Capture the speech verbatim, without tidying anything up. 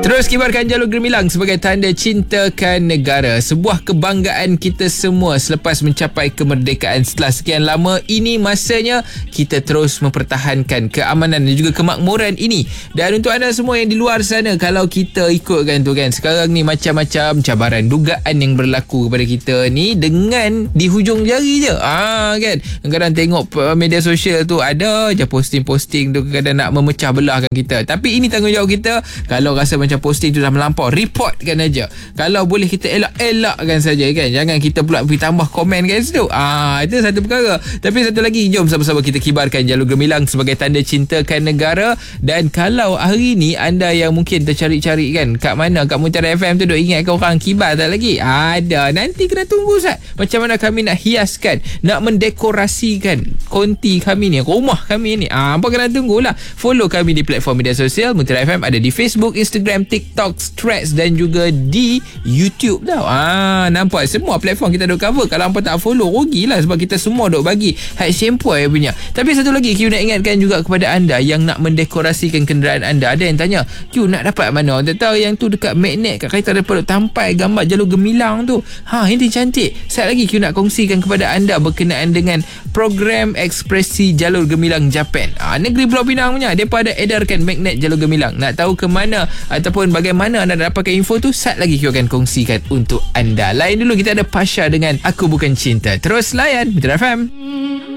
Terus kibarkan jalur gemilang sebagai tanda cintakan negara. Sebuah kebanggaan kita semua selepas mencapai kemerdekaan setelah sekian lama. Ini masanya kita terus mempertahankan keamanan dan juga kemakmuran ini. Dan untuk anda semua yang di luar sana, kalau kita ikutkan tu kan, sekarang ni macam-macam cabaran dugaan yang berlaku kepada kita ni dengan di hujung jari je. Ah kan. Kadang-kadang tengok media sosial tu ada je posting-posting tu kadang nak memecah belahkan kita. Tapi ini tanggungjawab kita. Kalau rasa macam posting tu dah melampau, reportkan aja. Kalau boleh kita elak-elakkan saja kan. Jangan kita pula pergi tambah komen kat situ. Ah, itu satu perkara. Tapi satu lagi, jom sama-sama kita kibarkan jalur gemilang sebagai tanda cintakan negara. Dan kalau hari ni anda yang mungkin tercari-cari kan, kat mana kat Mutiara F M tu duk ingatkan orang kibar tak lagi? Ada. Nanti kena tunggu Ustaz. Macam mana kami nak hiaskan, nak mendekorasikan konti kami ni, rumah kami ni. Ah, apa kena tunggulah. Follow kami di platform media sosial. Mutiara F M ada di Facebook, Instagram, TikTok, Threads dan juga di YouTube tau. Ah, nampak semua platform kita duk cover. Kalau hampa tak follow, rugilah sebab kita semua duk bagi hak sempoi punya. Tapi satu lagi, Q nak ingatkan juga kepada anda yang nak mendekorasikan kenderaan anda. Ada yang tanya, Q nak dapat mana? Tak tahu yang tu dekat magnet kat kereta depan duk tampai gambar jalur gemilang tu. Ha, ini cantik. Sekali lagi Q nak kongsikan kepada anda berkenaan dengan program ekspresi jalur gemilang Japan. Ah, negeri Pulau Pinang punya, depa ada edarkan magnet jalur gemilang. Nak tahu ke mana ataupun bagaimana anda dapatkan info tu, sat lagi Q akan kongsikan untuk anda. Lain dulu, kita ada Pasha dengan Aku Bukan Cinta. Terus layan Mutiara F M.